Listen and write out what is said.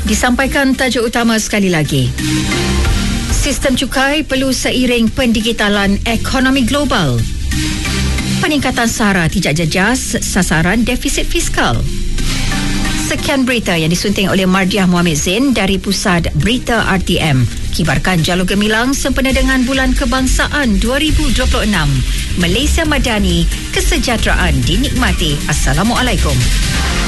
Disampaikan tajuk utama sekali lagi. Sistem cukai perlu seiring pendigitalan ekonomi global. Peningkatan SARA tidak jejas sasaran defisit fiskal. Sekian berita yang disunting oleh Mardiah Muhammad Zain dari Pusat Berita RTM. Kibarkan jalur gemilang sempena dengan Bulan Kebangsaan 2026. Malaysia Madani, kesejahteraan dinikmati. Assalamualaikum.